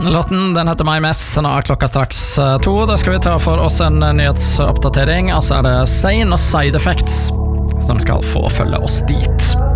Låten den heter My Mess. Nå er klokka straks 2. Da skal vi ta for oss en nyhetsoppdatering. Altså er det Zayn og Side Effects som skal få følge oss dit.